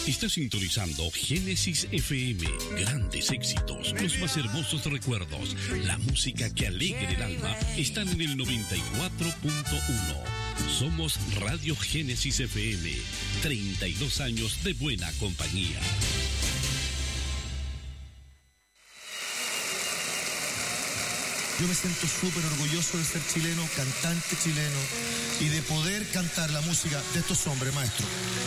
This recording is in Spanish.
Está sintonizando Génesis FM. Grandes éxitos, los más hermosos recuerdos, la música que alegra el alma, están en el 94.1. Somos Radio Génesis FM. 32 años de buena compañía. Yo me siento súper orgulloso de ser chileno, cantante chileno, y de poder cantar la música de estos hombres, maestro.